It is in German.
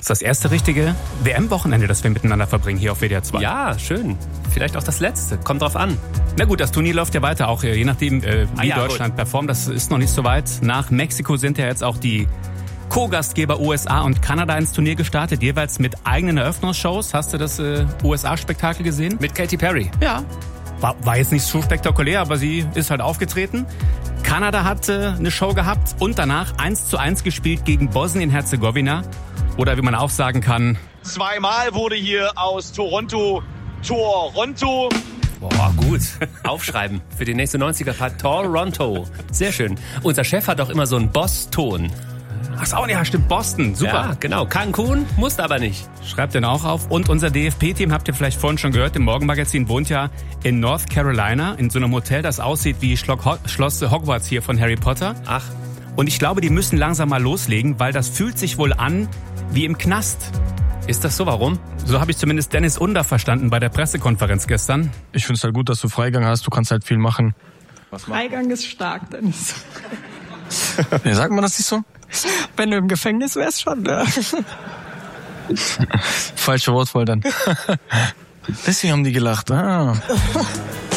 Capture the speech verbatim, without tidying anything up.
Das ist das erste richtige W M-Wochenende, das wir miteinander verbringen hier auf W D R zwei. Ja, schön. Vielleicht auch das letzte. Kommt drauf an. Na gut, das Turnier läuft ja weiter, auch je nachdem, äh, wie ah, ja, Deutschland gut. performt. Das ist noch nicht so weit. Nach Mexiko sind ja jetzt auch die Co-Gastgeber U S A und Kanada ins Turnier gestartet, jeweils mit eigenen Eröffnungsshows. Hast du das äh, U S A-Spektakel gesehen? Mit Katy Perry. Ja. War, war jetzt nicht so spektakulär, aber sie ist halt aufgetreten. Kanada hat äh, eine Show gehabt und danach eins zu eins gespielt gegen Bosnien-Herzegowina. Oder wie man auch sagen kann... Zweimal wurde hier aus Toronto Toronto. Boah, gut. Aufschreiben für die nächste neunziger-Part. Toronto. Sehr schön. Unser Chef hat auch immer so einen Boss-Ton. Ach so, ja, stimmt, Boston. Super. Ja, genau. Cancun, musste aber nicht. Schreibt den auch auf. Und unser D F B-Team, habt ihr vielleicht vorhin schon gehört, im Morgenmagazin wohnt ja in North Carolina, in so einem Hotel, das aussieht wie Schloss Hogwarts hier von Harry Potter. Ach. Und ich glaube, die müssen langsam mal loslegen, weil das fühlt sich wohl an wie im Knast. Ist das so? Warum? So habe ich zumindest Dennis Under verstanden bei der Pressekonferenz gestern. Ich finde es halt gut, dass du Freigang hast. Du kannst halt viel machen. Was Freigang ist stark, Dennis. Ja, sagt man das nicht so? Wenn du im Gefängnis wärst, schon, ne? Falsche Wortwahl dann. Deswegen haben die gelacht. Ah.